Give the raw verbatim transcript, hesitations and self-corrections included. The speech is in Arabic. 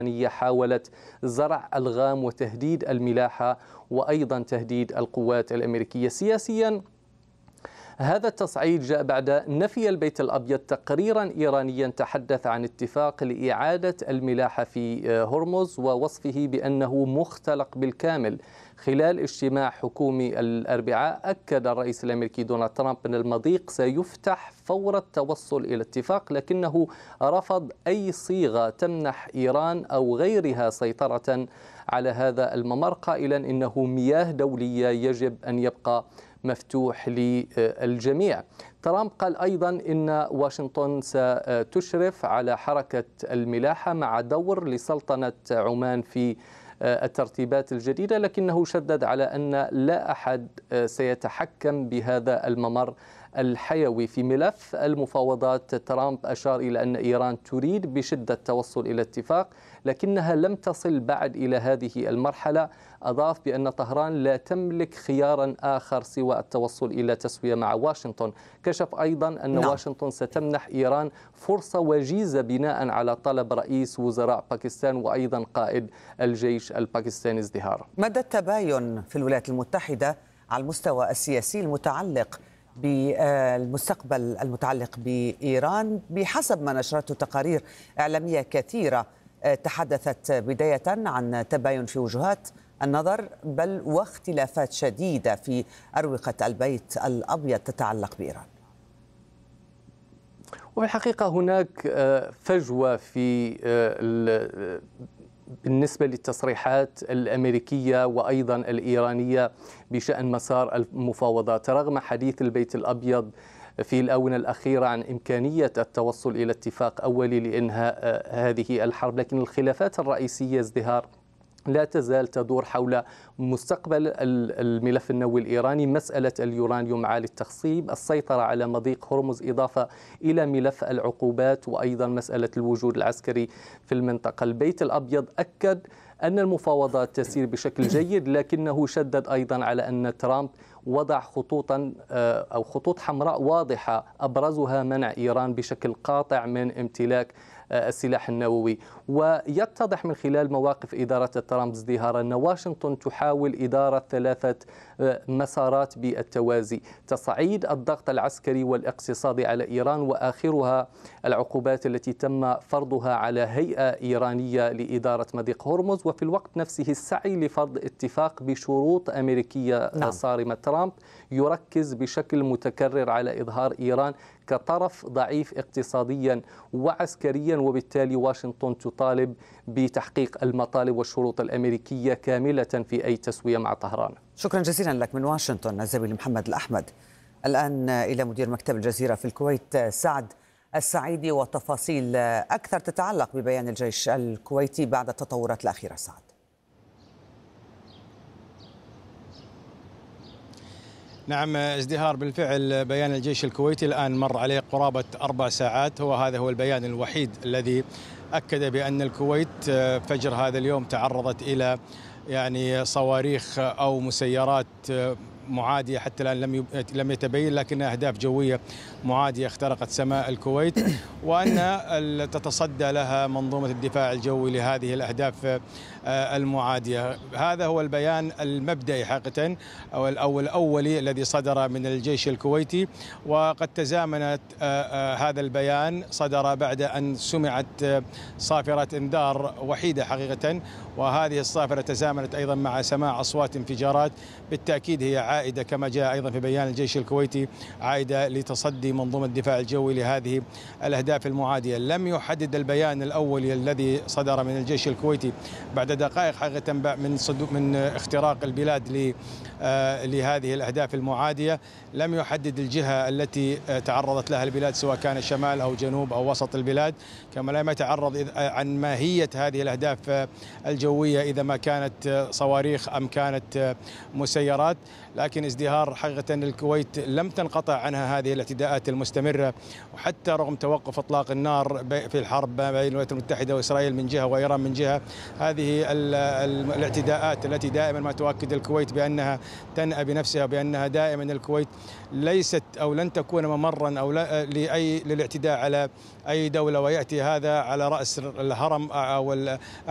حاولت زرع ألغام وتهديد الملاحة وأيضا تهديد القوات الأمريكية. سياسيا هذا التصعيد جاء بعد نفي البيت الأبيض تقريرا إيرانيا تحدث عن اتفاق لإعادة الملاحة في هرمز ووصفه بأنه مختلق بالكامل. خلال اجتماع حكومي الأربعاء أكد الرئيس الأمريكي دونالد ترامب أن المضيق سيفتح فور التوصل إلى اتفاق، لكنه رفض أي صيغة تمنح إيران أو غيرها سيطرة على هذا الممر، قائلا إنه مياه دولية يجب أن يبقى مفتوح للجميع. ترامب قال أيضا إن واشنطن ستشرف على حركة الملاحة مع دور لسلطنة عمان في الترتيبات الجديدة، لكنه شدد على أن لا أحد سيتحكم بهذا الممر الحيوي. في ملف المفاوضات ترامب أشار إلى أن إيران تريد بشدة التوصل إلى اتفاق لكنها لم تصل بعد إلى هذه المرحلة. أضاف بأن طهران لا تملك خيارا آخر سوى التوصل إلى تسوية مع واشنطن. كشف أيضا أن نعم. واشنطن ستمنح إيران فرصة وجيزة بناء على طلب رئيس وزراء باكستان وأيضا قائد الجيش الباكستاني ازدهار. مدى التباين في الولايات المتحدة على المستوى السياسي المتعلق بالمستقبل المتعلق بإيران بحسب ما نشرته تقارير إعلامية كثيرة تحدثت بداية عن تباين في وجهات النظر بل واختلافات شديدة في أروقة البيت الأبيض تتعلق بإيران. وفي الحقيقة هناك فجوة في بالنسبة للتصريحات الأمريكية وأيضا الإيرانية بشأن مسار المفاوضات، رغم حديث البيت الأبيض في الآونة الأخيرة عن إمكانية التوصل إلى اتفاق أولي لإنهاء هذه الحرب، لكن الخلافات الرئيسية ازدهار لا تزال تدور حول مستقبل الملف النووي الإيراني، مسألة اليورانيوم عالي التخصيب، السيطرة على مضيق هرمز، إضافة إلى ملف العقوبات وأيضا مسألة الوجود العسكري في المنطقة. البيت الأبيض أكد أن المفاوضات تسير بشكل جيد، لكنه شدد أيضا على أن ترامب وضع خطوطا أو خطوط حمراء واضحة أبرزها منع إيران بشكل قاطع من امتلاك السلاح النووي. ويتضح من خلال مواقف إدارة ترامب ازدهار أن واشنطن تحاول إدارة ثلاثة مسارات بالتوازي: تصعيد الضغط العسكري والاقتصادي على إيران، وآخرها العقوبات التي تم فرضها على هيئة إيرانية لإدارة مضيق هرمز، وفي الوقت نفسه السعي لفرض اتفاق بشروط أمريكية نعم. صارمة. ترامب يركز بشكل متكرر على إظهار إيران كطرف ضعيف اقتصاديا وعسكريا، وبالتالي واشنطن تطالب بتحقيق المطالب والشروط الأمريكية كاملة في أي تسوية مع طهران. شكرا جزيلا لك من واشنطن الزميل محمد الأحمد. الآن إلى مدير مكتب الجزيرة في الكويت سعد السعيدي وتفاصيل أكثر تتعلق ببيان الجيش الكويتي بعد التطورات الأخيرة. سعد. نعم ازدهار، بالفعل بيان الجيش الكويتي الآن مر عليه قرابة أربع ساعات، هو هذا هو البيان الوحيد الذي أكد بأن الكويت فجر هذا اليوم تعرضت إلى يعني صواريخ أو مسيرات معادية، حتى الآن لم لم يتبين، لكنها أهداف جوية معادية اخترقت سماء الكويت، وأن تتصدى لها منظومة الدفاع الجوي لهذه الأهداف المعادية. هذا هو البيان المبدئي حقيقة أو أو الأولي الذي صدر من الجيش الكويتي، وقد تزامنت هذا البيان صدر بعد أن سمعت صافرة إنذار وحيدة حقيقة، وهذه الصافرة تزامنت أيضا مع سماع أصوات انفجارات، بالتأكيد هي عائدة كما جاء أيضا في بيان الجيش الكويتي عائدة لتصدي منظومة الدفاع الجوي لهذه الأهداف المعادية. لم يحدد البيان الأولي الذي صدر من الجيش الكويتي بعد دقائق حقيقة من من اختراق البلاد لهذه الأهداف المعادية، لم يحدد الجهة التي تعرضت لها البلاد سواء كان شمال أو جنوب أو وسط البلاد، كما لم يتعرض عن ماهية هذه الأهداف الجوية إذا ما كانت صواريخ أم كانت مسيرات. لكن ازدهار حقيقة الكويت لم تنقطع عنها هذه الاعتداءات المستمرة، وحتى رغم توقف إطلاق النار في الحرب بين الولايات المتحدة وإسرائيل من جهة وإيران من جهة، هذه الاعتداءات التي دائما ما تؤكد الكويت بأنها تنأى بنفسها، بأنها دائما الكويت ليست أو لن تكون ممرا أو لأي للاعتداء على أي دولة، ويأتي هذا على رأس الهرم أو